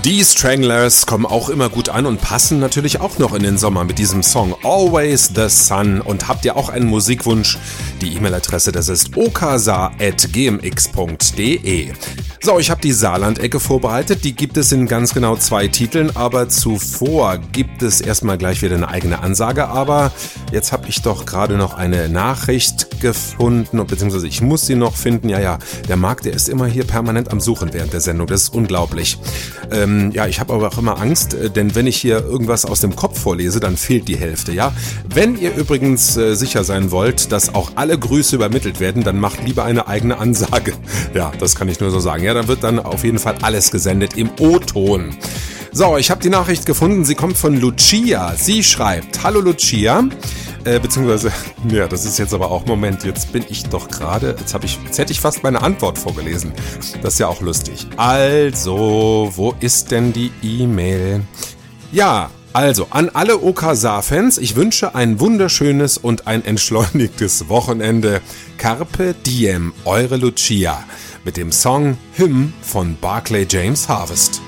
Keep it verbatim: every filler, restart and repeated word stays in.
Die Stranglers kommen auch immer gut an und passen natürlich auch noch in den Sommer mit diesem Song Always the Sun. Und habt ihr auch einen Musikwunsch? Die E-Mail-Adresse, das ist okasa at gmx punkt de. So, ich habe die Saarland-Ecke vorbereitet. Die gibt es in ganz genau zwei Titeln, aber zuvor gibt es erstmal gleich wieder eine eigene Ansage. Aber jetzt habe ich doch gerade noch eine Nachricht gefunden, beziehungsweise ich muss sie noch finden. Ja, ja, der Marc, der ist immer hier permanent am Suchen während der Sendung. Das ist unglaublich. Ähm, ja, ich habe aber auch immer Angst, denn wenn ich hier irgendwas aus dem Kopf vorlese, dann fehlt die Hälfte, ja. Wenn ihr übrigens äh, sicher sein wollt, dass auch alle Grüße übermittelt werden, dann macht lieber eine eigene Ansage. Ja, das kann ich nur so sagen. Ja, dann wird dann auf jeden Fall alles gesendet im O-Ton. So, ich habe die Nachricht gefunden. Sie kommt von Lucia. Sie schreibt: Hallo Lucia. Äh, beziehungsweise, ja, das ist jetzt aber auch, Moment, jetzt bin ich doch gerade, jetzt habe ich, jetzt hätte ich fast meine Antwort vorgelesen. Das ist ja auch lustig. Also, wo ist denn die E-Mail? Ja, also, an alle Okasa-Fans, ich wünsche ein wunderschönes und ein entschleunigtes Wochenende. Carpe Diem, eure Lucia. Mit dem Song Hymn von Barclay James Harvest.